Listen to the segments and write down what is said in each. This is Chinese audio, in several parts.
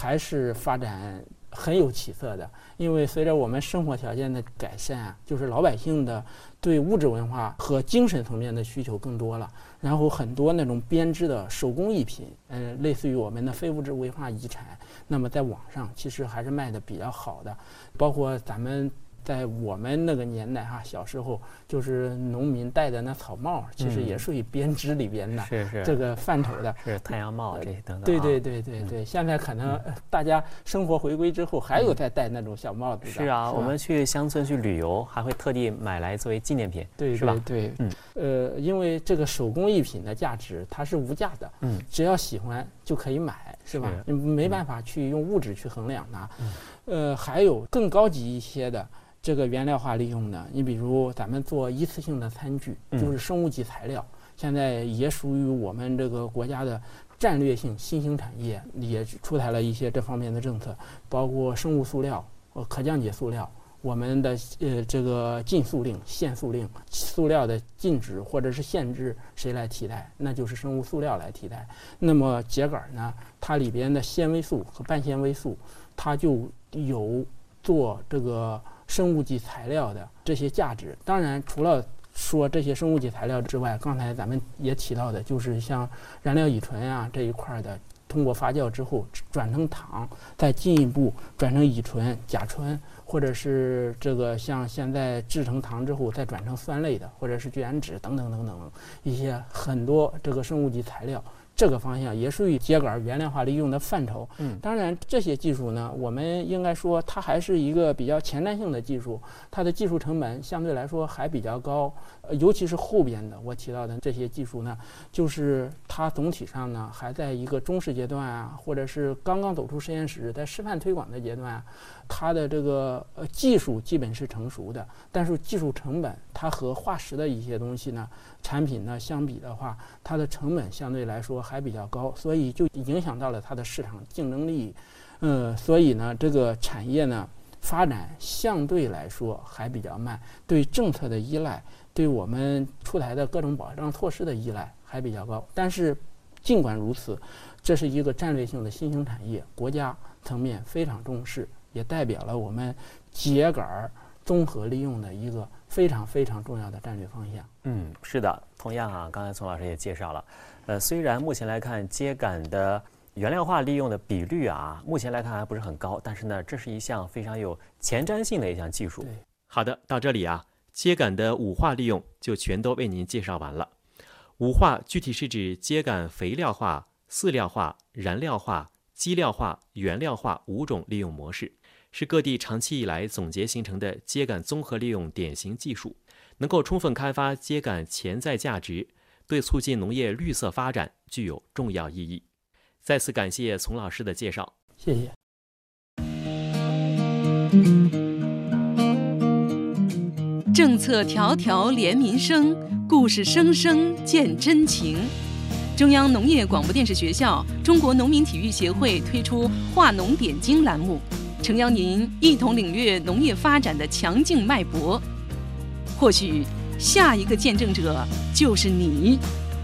还是发展很有起色的。因为随着我们生活条件的改善啊，就是老百姓的对物质文化和精神层面的需求更多了，然后很多那种编织的手工艺品，类似于我们的非物质文化遗产，那么在网上其实还是卖的比较好的。包括咱们在我们那个年代哈，小时候就是农民戴的那草帽，其实也属于编织里边的这个范畴的， 是太阳帽这些等等。 对，现在可能大家生活回归之后，还有在戴那种小帽子的。 是啊，我们去乡村去旅游，还会特地买来作为纪念品， 对， 是吧？ 对，因为这个手工艺品的价值它是无价的，只要喜欢就可以买，是吧？你没办法去用物质去衡量它。还有更高级一些的。这个原料化利用呢，你比如咱们做一次性的餐具，就是生物级材料，现在也属于我们这个国家的战略性新兴产业，也出台了一些这方面的政策，包括生物塑料、可降解塑料，我们的这个禁塑令、限塑令，塑料的禁止或者是限制谁来替代？那就是生物塑料来替代。那么秸秆呢，它里边的纤维素和半纤维素，它就有做这个生物级材料的这些价值。当然除了说这些生物级材料之外，刚才咱们也提到的就是像燃料乙醇啊这一块的，通过发酵之后转成糖，再进一步转成乙醇、甲醇，或者是这个像现在制成糖之后再转成酸类的，或者是聚氨酯等等等等一些很多这个生物级材料，这个方向也属于秸秆原料化利用的范畴。当然这些技术呢，我们应该说它还是一个比较前瞻性的技术，它的技术成本相对来说还比较高，尤其是后边的我提到的这些技术呢，就是它总体上呢还在一个中试阶段啊，或者是刚刚走出实验室在示范推广的阶段啊，它的这个技术基本是成熟的，但是技术成本它和化石的一些东西呢产品呢相比的话，它的成本相对来说还比较高，所以就影响到了它的市场竞争力。所以呢这个产业呢发展相对来说还比较慢，对政策的依赖，对我们出台的各种保障措施的依赖还比较高。但是尽管如此，这是一个战略性的新兴产业，国家层面非常重视，也代表了我们秸秆综合利用的一个非常非常重要的战略方向。 是的，同样啊，刚才丛老师也介绍了，虽然目前来看秸秆的原料化利用的比率啊，目前来看还不是很高，但是呢，这是一项非常有前瞻性的一项技术。好的，到这里啊，秸秆的五化利用就全都为您介绍完了。五化具体是指秸秆肥料化、饲料化、燃料化、基料化、原料化5种利用模式，是各地长期以来总结形成的秸秆综合利用典型技术，能够充分开发秸秆潜在价值，对促进农业绿色发展具有重要意义。再次感谢丛老师的介绍， 谢谢。 政策条条连民生，故事声声见真情。中央农业广播电视学校、中国农民体育协会推出“话农点睛”栏目，诚邀您一同领略农业发展的强劲脉搏。或许下一个见证者就是你。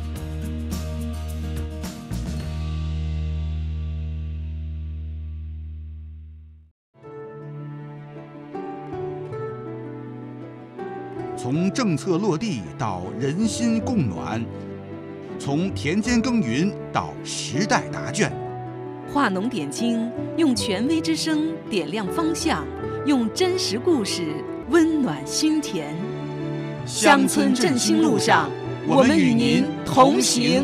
从政策落地到人心共暖，从田间耕耘到时代答卷， 话农点睛，用权威之声点亮方向，用真实故事温暖心田。乡村振兴路上，我们与您同行。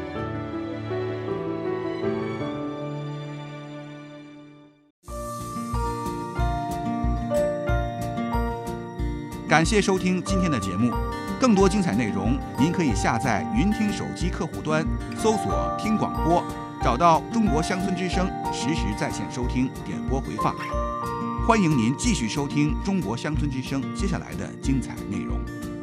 感谢收听今天的节目，更多精彩内容您可以下载云听手机客户端，搜索听广播，找到中国乡村之声，实时在线收听点播回放。欢迎您继续收听中国乡村之声接下来的精彩内容。